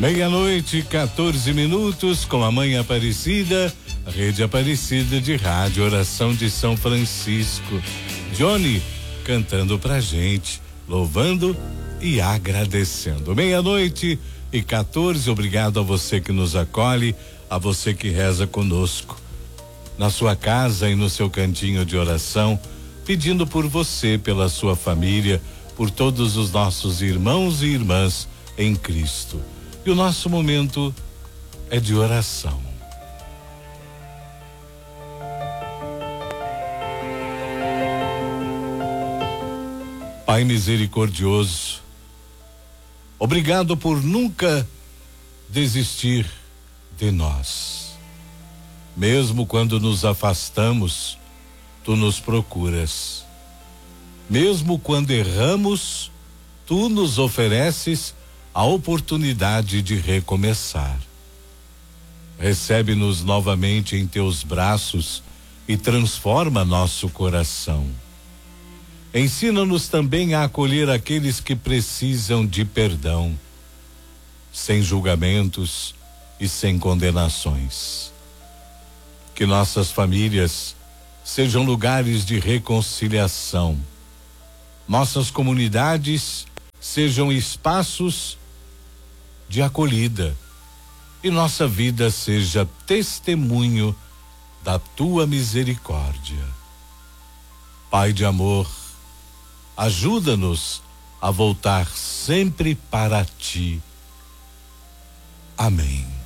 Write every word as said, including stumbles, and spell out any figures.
Meia-noite, quatorze minutos, com a Mãe Aparecida, a Rede Aparecida de Rádio Oração de São Francisco. Johnny cantando pra gente, louvando e agradecendo. Meia-noite e quatorze, obrigado a você que nos acolhe, a você que reza conosco. Na sua casa e no seu cantinho de oração, pedindo por você, pela sua família, por todos os nossos irmãos e irmãs em Cristo. E o nosso momento é de oração. Pai misericordioso, obrigado por nunca desistir de nós. Mesmo quando nos afastamos, tu nos procuras. Mesmo quando erramos, tu nos ofereces a oportunidade de recomeçar. Recebe-nos novamente em teus braços e transforma nosso coração. Ensina-nos também a acolher aqueles que precisam de perdão, sem julgamentos e sem condenações. Que nossas famílias sejam lugares de reconciliação, nossas comunidades sejam espaços de acolhida e nossa vida seja testemunho da tua misericórdia. Pai de amor, ajuda-nos a voltar sempre para ti. Amém.